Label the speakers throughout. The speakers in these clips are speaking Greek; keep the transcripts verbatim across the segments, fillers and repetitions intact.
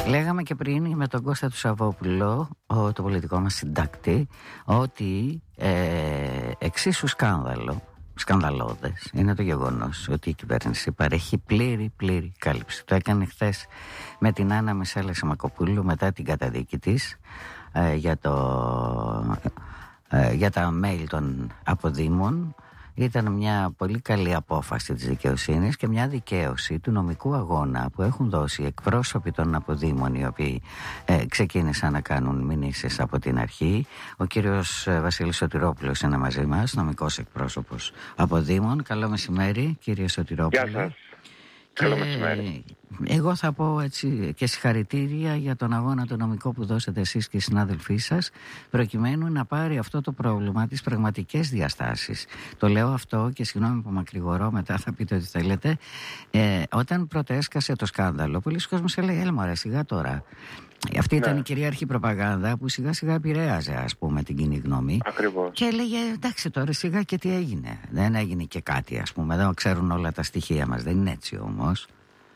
Speaker 1: Λέγαμε και πριν με τον Κώστα του Σαββόπουλο, το πολιτικό μας συντάκτη, ότι ε, εξίσου σκάνδαλο, σκανδαλώδες είναι το γεγονός ότι η κυβέρνηση παρέχει πλήρη πλήρη κάλυψη. Το έκανε χθες με την Άννα Μισέλα Σιμακοπούλου μετά την καταδίκη της ε, για, το, ε, για τα mail των αποδήμων. Ήταν μια πολύ καλή απόφαση της δικαιοσύνης και μια δικαίωση του νομικού αγώνα που έχουν δώσει εκπρόσωποι των αποδήμων, οι οποίοι ε, ξεκίνησαν να κάνουν μηνύσεις από την αρχή. Ο κύριος Βασίλης Σωτηρόπουλος είναι μαζί μας, νομικός εκπρόσωπος αποδήμων. Καλό μεσημέρι, κύριε Σωτηρόπουλο.
Speaker 2: Γεια σας. Καλό μεσημέρι.
Speaker 1: Εγώ θα πω έτσι και συγχαρητήρια για τον αγώνα το νομικό που δώσατε εσείς και οι συνάδελφοί σας, προκειμένου να πάρει αυτό το πρόβλημα τις πραγματικές διαστάσεις. Το λέω αυτό και συγγνώμη που μακρηγορώ, μετά θα πείτε ό,τι θέλετε. Ε, όταν πρώτα έσκασε το σκάνδαλο, πολλοί κόσμος έλεγε έλα μωρέ σιγά τώρα. Αυτή ήταν ναι. η κυρίαρχη προπαγάνδα που σιγά σιγά επηρέαζε, ας πούμε, την κοινή γνώμη.
Speaker 2: Ακριβώς.
Speaker 1: Και έλεγε εντάξει τώρα σιγά και τι έγινε. Δεν έγινε και κάτι, ας πούμε. Δεν ξέρουν όλα τα στοιχεία μας. Δεν είναι έτσι όμως.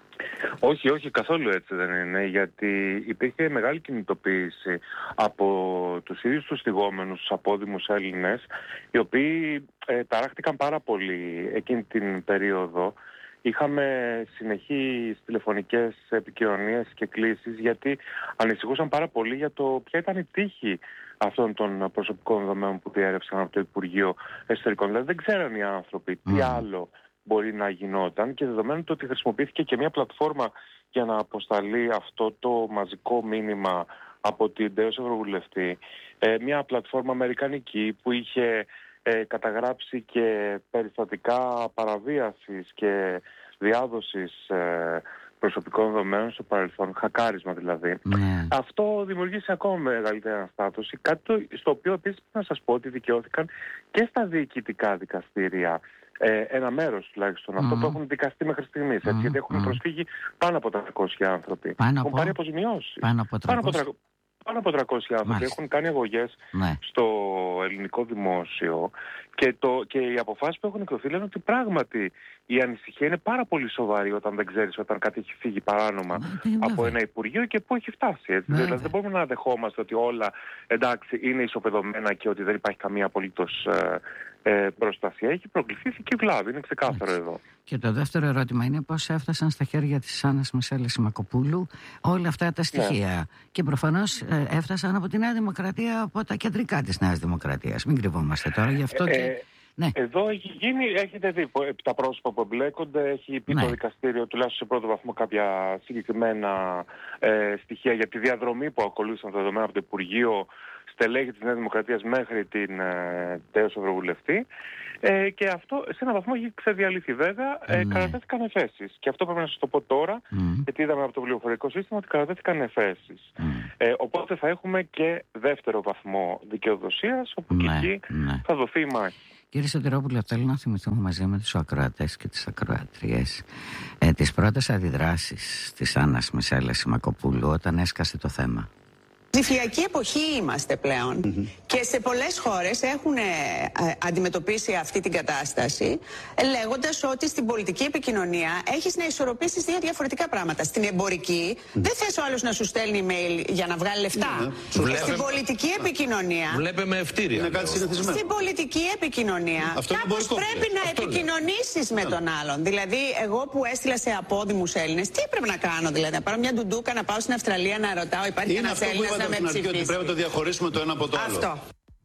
Speaker 2: Όχι, όχι, καθόλου έτσι δεν είναι, γιατί υπήρχε μεγάλη κινητοποίηση από τους ίδιους τους θυγόμενους, τους απόδημους Έλληνες, οι οποίοι ε, ταράχτηκαν πάρα πολύ εκείνη την περίοδο. Είχαμε συνεχείς τηλεφωνικές επικοινωνίες και κλήσεις, γιατί ανησυχούσαν πάρα πολύ για το ποια ήταν η τύχη αυτών των προσωπικών δεδομένων που διέρευσαν από το Υπουργείο Εσωτερικών. Δηλαδή δεν ξέραν οι άνθρωποι τι mm. άλλο μπορεί να γινόταν, και δεδομένου το ότι χρησιμοποιήθηκε και μια πλατφόρμα για να αποσταλεί αυτό το μαζικό μήνυμα από την τέως Ευρωβουλευτή, ε, μια πλατφόρμα αμερικανική που είχε ε, καταγράψει και περιστατικά παραβίασης και διάδοσης ε, προσωπικών δεδομένων στο παρελθόν, χακάρισμα δηλαδή.
Speaker 1: Mm.
Speaker 2: Αυτό δημιουργήσει ακόμα μεγαλύτερη αναστάτωση, κάτι το, στο οποίο επίσης να σας πω ότι δικαιώθηκαν και στα διοικητικά δικαστήρια. Ε, ένα μέρος τουλάχιστον, mm. αυτό που έχουν δικαστεί μέχρι στιγμής, έτσι, mm. γιατί έχουν mm. προσφύγει πάνω από τριακόσιοι άνθρωποι.
Speaker 1: Πάνω
Speaker 2: έχουν
Speaker 1: από...
Speaker 2: πάρει αποζημιώσεις.
Speaker 1: Πάνω από τριακόσιοι.
Speaker 2: Πάνω από τριακόσιοι άνθρωποι. Μάλιστα. Έχουν κάνει αγωγές
Speaker 1: ναι.
Speaker 2: στο ελληνικό δημόσιο, και, το, και οι αποφάσεις που έχουν εκδοθεί λένε ότι πράγματι η ανησυχία είναι πάρα πολύ σοβαρή όταν δεν ξέρεις, όταν κάτι έχει φύγει παράνομα ναι, από ένα Υπουργείο και πού έχει φτάσει. Έτσι. Δηλαδή δεν μπορούμε να δεχόμαστε ότι όλα εντάξει είναι ισοπεδωμένα και ότι δεν υπάρχει καμία απολύτως ε, ε, προστασία. Έχει προκληθεί και βλάβη, είναι ξεκάθαρο έτσι. Εδώ.
Speaker 1: Και το δεύτερο ερώτημα είναι πώς έφτασαν στα χέρια της Άννας Μισέλας Σιμακοπούλου όλα αυτά τα στοιχεία. Ναι. Και προφανώς ε, έφτασαν από τη Νέα Δημοκρατία, από τα κεντρικά της Νέας Δημοκρατίας. Μην κρυβόμαστε τώρα γι' αυτό. Και...
Speaker 2: Ε,
Speaker 1: ναι.
Speaker 2: Εδώ έχει γίνει, έχετε δει τα πρόσωπα που εμπλέκονται, έχει πει ναι. το δικαστήριο τουλάχιστον σε πρώτο βαθμό κάποια συγκεκριμένα ε, στοιχεία για τη διαδρομή που ακολούθησαν τα δεδομένα από το Υπουργείο, στελέχη της Νέας Δημοκρατίας μέχρι την ε, τέως Ευρωβουλευτή, ε, και αυτό σε έναν βαθμό έχει ξεδιαλυθεί. Βέβαια ε, ναι. κατατέθηκαν εφέσεις, και αυτό πρέπει να σας το πω τώρα, mm. γιατί είδαμε από το πληροφορικό σύστημα ότι κατατέθηκαν εφέσεις. Mm. Ε, οπότε θα έχουμε και δεύτερο βαθμό δικαιοδοσίας, όπου ναι. και εκεί ναι. θα δοθεί η μάχη.
Speaker 1: Κύριε Σωτηρόπουλο, θέλω να θυμηθούμε μαζί με τους ακροατές και τις ακροατριές ε, τις πρώτες αντιδράσεις της Άννας Μισέλας Σιμακοπούλου όταν έσκασε το θέμα.
Speaker 3: Ψηφιακή εποχή είμαστε πλέον mm-hmm. και σε πολλές χώρες έχουν ε, αντιμετωπίσει αυτή την κατάσταση ε, λέγοντας ότι στην πολιτική επικοινωνία έχεις να ισορροπήσεις δύο διαφορετικά πράγματα. Στην εμπορική mm-hmm. δεν θες ο άλλος να σου στέλνει email για να βγάλει λεφτά. Mm-hmm. Βλέπε... Στην πολιτική επικοινωνία...
Speaker 4: Βλέπε με ευτήρια. Είναι κάτι συνηθισμένο.
Speaker 3: Στην πολιτική επικοινωνία κάπως πρέπει να αυτό επικοινωνήσεις με τον άλλον. Δηλαδή εγώ που έστειλα σε απόδημους Έλληνες, τι πρέπει να κάνω, δηλαδή να πάρω μια ντουντούκα, να πάω στην Αυστραλία να ρωτάω, υπάρχει ένας Έλληνας να με ψηφίσει.
Speaker 4: Ότι πρέπει να το διαχωρίσουμε το ένα από το άλλο.
Speaker 3: Αυτό.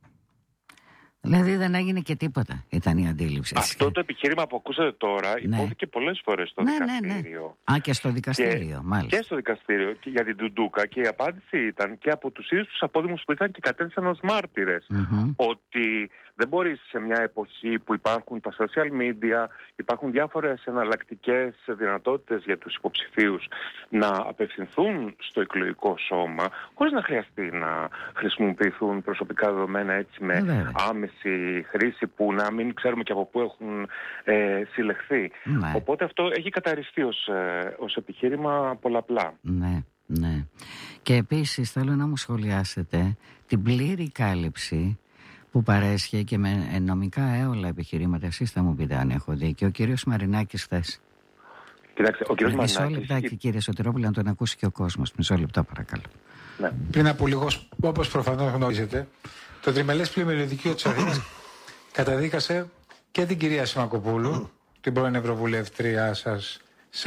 Speaker 1: Δηλαδή δεν έγινε και τίποτα, ήταν η αντίληψη.
Speaker 2: Αυτό το επιχείρημα που ακούσατε τώρα ναι. υπόθηκε πολλές φορές στο
Speaker 1: ναι,
Speaker 2: δικαστήριο.
Speaker 1: Ναι, ναι. Α, και στο δικαστήριο,
Speaker 2: και,
Speaker 1: μάλιστα.
Speaker 2: Και στο δικαστήριο και για την Ντουντούκα, και η απάντηση ήταν και από τους ίδιους τους απόδημους που ήταν και κατέθεσαν ως μάρτυρες mm-hmm. ότι δεν μπορείς σε μια εποχή που υπάρχουν τα social media, υπάρχουν διάφορες εναλλακτικές δυνατότητες για τους υποψηφίους να απευθυνθούν στο εκλογικό σώμα χωρίς να χρειαστεί να χρησιμοποιηθούν προσωπικά δεδομένα έτσι με ναι, άμεση χρήση που να μην ξέρουμε και από πού έχουν ε, συλλεχθεί. Ναι. Οπότε αυτό έχει καταρριστεί ως, ε, ως επιχείρημα πολλαπλά.
Speaker 1: Ναι, ναι. Και επίσης θέλω να μου σχολιάσετε την πλήρη κάλυψη που παρέσχε και με νομικά έολα επιχειρήματα. Εσείς θα μου πείτε αν έχω δίκιο. Ο κύριος Μαρινάκης χθες.
Speaker 2: Κοιτάξτε, ο κύριος
Speaker 1: Μισό
Speaker 2: Μαρινάκης...
Speaker 1: λεπτάκι, κύριε Σωτηρόπουλε, να τον ακούσει και ο κόσμος. Μισό λεπτό, παρακαλώ.
Speaker 2: Ναι.
Speaker 5: Πριν από λίγο, όπως προφανώς γνωρίζετε, το τριμελές πλημμυριωδικείο της Αθήνας καταδίκασε και την κυρία Σιμακοπούλου, την πρώην Ευρωβουλευτριά σας, σε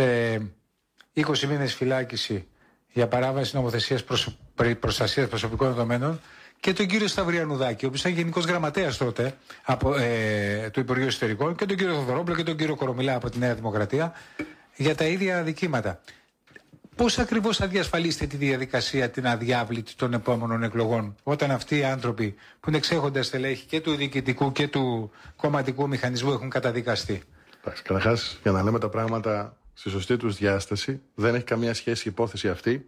Speaker 5: είκοσι μήνες φυλάκιση για παράβαση νομοθεσίας προσω... προστασίας προσωπικών δεδομένων, και τον κύριο Σταυριανουδάκη, ο οποίος ήταν γενικός γραμματέας τότε από, ε, του Υπουργείου Εσωτερικών, και τον κύριο Θοδωρόπουλο και τον κύριο Κορομιλά από τη Νέα Δημοκρατία, για τα ίδια αδικήματα. Πώς ακριβώς θα διασφαλίσετε τη διαδικασία την αδιάβλητη των επόμενων εκλογών, όταν αυτοί οι άνθρωποι που είναι εξέχοντας στελέχη και του διοικητικού και του κομματικού μηχανισμού έχουν καταδικαστεί?
Speaker 6: Καταρχάς, για να λέμε τα πράγματα στη σωστή τους διάσταση, δεν έχει καμία σχέση η υπόθεση αυτή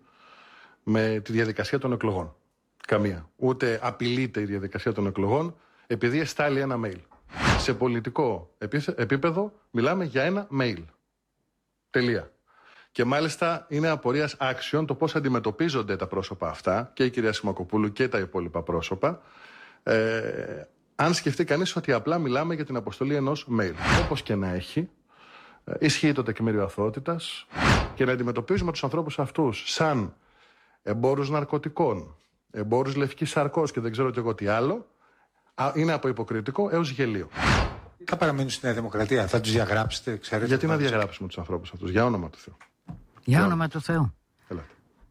Speaker 6: με τη διαδικασία των εκλογών. Καμία. Ούτε απειλείται η διαδικασία των εκλογών επειδή εστάλει ένα mail. Σε πολιτικό επίπεδο μιλάμε για ένα mail. Τελεία. Και μάλιστα είναι απορίας άξιων το πώς αντιμετωπίζονται τα πρόσωπα αυτά, και η κυρία Σιμακοπούλου και τα υπόλοιπα πρόσωπα, ε, αν σκεφτεί κανείς ότι απλά μιλάμε για την αποστολή ενός mail. Όπως και να έχει, ε, ισχύει το τεκμήριο αθωότητας, και να αντιμετωπίζουμε τους ανθρώπους αυτούς σαν εμπόρους ναρκωτικών, εμπόρους λευκής σαρκός και δεν ξέρω και εγώ τι άλλο, είναι από υποκριτικό έως γελίο.
Speaker 5: Θα παραμείνουν στη Νέα Δημοκρατία, θα τους διαγράψετε, ξέρετε?
Speaker 6: Γιατί να διαγράψουμε τους ανθρώπους αυτούς, για όνομα του Θεού.
Speaker 1: Για όνομα του Θεού.
Speaker 6: Έλατε.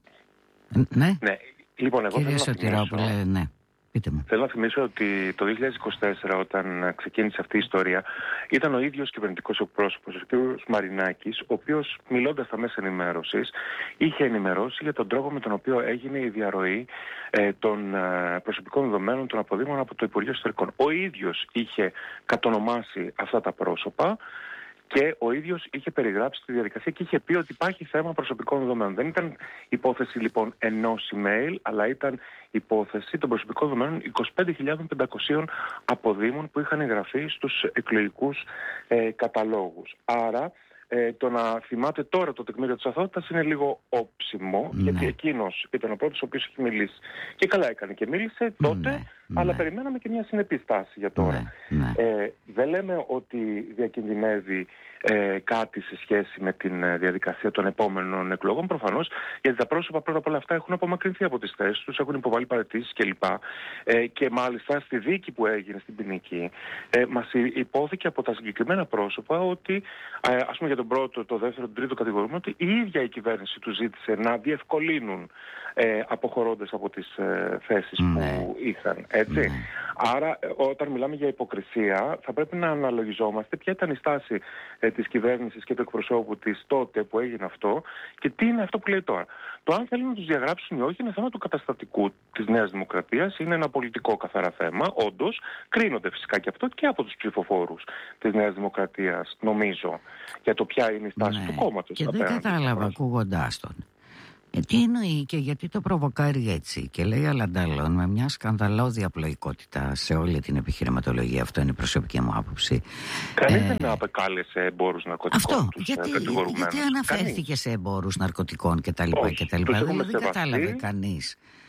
Speaker 1: Ε, ναι.
Speaker 2: Ναι. Λοιπόν, εγώ
Speaker 1: Κύριε
Speaker 2: θέλω να
Speaker 1: Σωτηρόπουλε,
Speaker 2: θυμίσω...
Speaker 1: ναι. Πείτε μου.
Speaker 2: Θέλω να θυμίσω ότι το δύο χιλιάδες είκοσι τέσσερα, όταν ξεκίνησε αυτή η ιστορία, ήταν ο ίδιος κυβερνητικός εκπρόσωπος, ο κ. Μαρινάκης, ο οποίος, μιλώντας στα μέσα ενημέρωσης, είχε ενημερώσει για τον τρόπο με τον οποίο έγινε η διαρροή ε, των ε, προσωπικών δεδομένων των αποδείγματων από το Υπουργείο Εσωτερικών. Ο ίδιος είχε κατονομάσει αυτά τα πρόσωπα και ο ίδιος είχε περιγράψει τη διαδικασία και είχε πει ότι υπάρχει θέμα προσωπικών δεδομένων. Δεν ήταν υπόθεση λοιπόν ενός email, αλλά ήταν υπόθεση των προσωπικών δεδομένων είκοσι πέντε χιλιάδες πεντακόσιων αποδείμων που είχαν εγγραφεί στους εκλογικούς ε, καταλόγους. Άρα ε, το να θυμάται τώρα το τεκμήριο της αθωότητας είναι λίγο όψιμο, ναι. γιατί εκείνος ήταν ο πρώτος ο οποίος έχει μιλήσει. Και καλά έκανε και μίλησε τότε, ναι, αλλά ναι. περιμέναμε και μια συνεπή στάση για τώρα. Ναι, ναι. Ε, δεν λέμε ότι διακινδυνεύει ε, κάτι σε σχέση με την ε, διαδικασία των επόμενων εκλογών, προφανώς, γιατί τα πρόσωπα πρώτα απ' όλα αυτά έχουν απομακρυνθεί από τις θέσεις τους, έχουν υποβάλει παραιτήσεις κλπ. Ε, και μάλιστα στη δίκη που έγινε στην ποινική, ε, μας υπόθηκε από τα συγκεκριμένα πρόσωπα ότι, ε, ας πούμε για τον πρώτο, το δεύτερο, τον τρίτο κατηγορούμενο, ότι η ίδια η κυβέρνηση του ζήτησε να διευκολύνουν ε, αποχωρώντας από τις ε, θέσεις mm. που είχαν. Έτσι. Mm. Άρα, όταν μιλάμε για υποκρισία, θα πρέπει να αναλογιζόμαστε ποια ήταν η στάση ε, της κυβέρνησης και του εκπροσώπου της τότε που έγινε αυτό και τι είναι αυτό που λέει τώρα. Το αν θέλουν να τους διαγράψουν ή όχι είναι θέμα του καταστατικού της Νέας Δημοκρατίας, είναι ένα πολιτικό καθαρά θέμα. Όντως, κρίνονται φυσικά και αυτό και από τους ψηφοφόρους της Νέας Δημοκρατίας, νομίζω, για το ποια είναι η στάση
Speaker 1: ναι.
Speaker 2: του κόμματος.
Speaker 1: Και δεν κατάλαβα ακούγοντάς τον. Ε, τι εννοεί και γιατί το προβοκάρει έτσι, και λέει αλλαντάλλον με μια σκανδαλώδη απλοϊκότητα σε όλη την επιχειρηματολογία. Αυτό είναι η προσωπική μου άποψη.
Speaker 2: Κανείς ε, δεν απεκάλεσε εμπόρους ναρκωτικών.
Speaker 1: Αυτό,
Speaker 2: τους,
Speaker 1: γιατί, γιατί αναφέρθηκε Κανείς. σε εμπόρους ναρκωτικών κτλ. Δηλαδή δεν κατάλαβε κανείς